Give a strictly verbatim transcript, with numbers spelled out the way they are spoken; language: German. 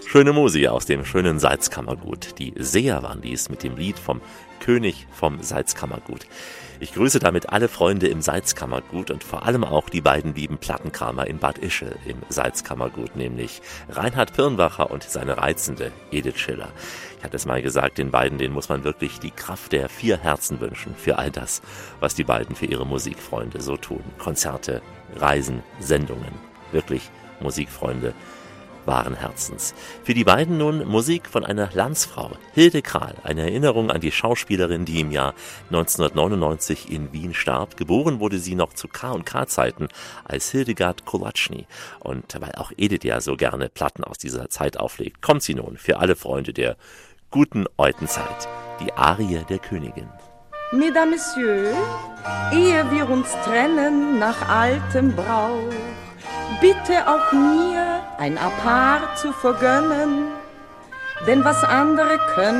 Schöne Musik aus dem schönen Salzkammergut. Die Seher waren dies mit dem Lied vom König vom Salzkammergut. Ich grüße damit alle Freunde im Salzkammergut und vor allem auch die beiden lieben Plattenkramer in Bad Ischl im Salzkammergut, nämlich Reinhard Pirnbacher und seine reizende Edith Schiller. Ich hatte es mal gesagt, den beiden, denen muss man wirklich die Kraft der vier Herzen wünschen für all das, was die beiden für ihre Musikfreunde so tun. Konzerte, Reisen, Sendungen. Wirklich Musikfreunde wahren Herzens. Für die beiden nun Musik von einer Landsfrau, Hilde Krahl, eine Erinnerung an die Schauspielerin, die im Jahr neunzehnhundertneunundneunzig in Wien starb. Geboren wurde sie noch zu K und K-Zeiten als Hildegard Kolatschny. Und weil auch Edith ja so gerne Platten aus dieser Zeit auflegt, kommt sie nun für alle Freunde der guten Eutenzeit, die Arie der Königin. Mesdames, Messieurs, ehe wir uns trennen nach altem Brauch, bitte auch mir ein Apart zu vergönnen, denn was andere können,